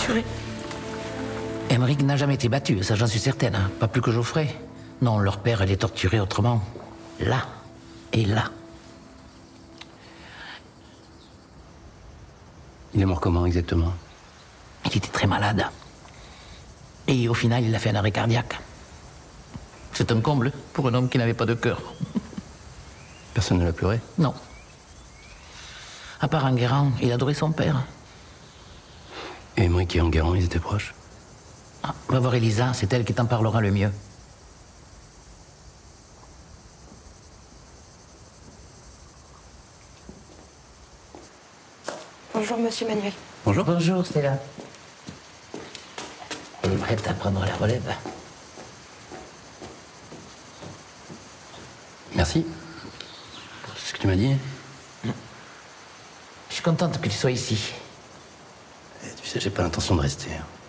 torturé. Émeric n'a jamais été battu, ça j'en suis certaine. Hein. Pas plus que Geoffrey. Non, leur père, il est torturé autrement. Là et là. Il est mort comment exactement? Il était très malade. Et au final, il a fait un arrêt cardiaque. C'est un comble pour un homme qui n'avait pas de cœur. Personne ne l'a pleuré? Non. À part Enguerrand, il adorait son père. Et Émeric et Enguerrand, ils étaient proches? Ah, va voir Elisa, c'est elle qui t'en parlera le mieux. Bonjour, monsieur Manuel. Bonjour. Bonjour, Stella. Elle est prête à prendre la relève. Merci. C'est ce que tu m'as dit. Je suis contente que tu sois ici. Et tu sais, j'ai pas l'intention de rester.